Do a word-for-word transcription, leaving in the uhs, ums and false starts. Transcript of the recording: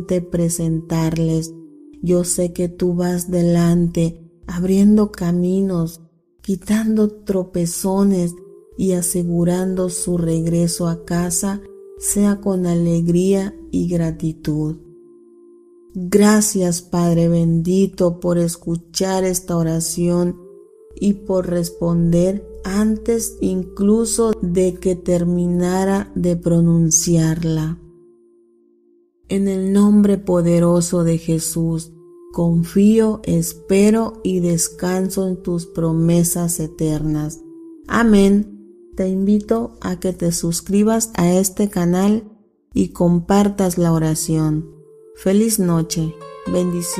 de presentarles. Yo sé que tú vas delante, abriendo caminos, quitando tropezones y asegurando su regreso a casa, sea con alegría y gratitud. Gracias, Padre bendito, por escuchar esta oración y por responder antes incluso de que terminara de pronunciarla. En el nombre poderoso de Jesús, confío, espero y descanso en tus promesas eternas. Amén. Te invito a que te suscribas a este canal y compartas la oración. Feliz noche. Bendiciones.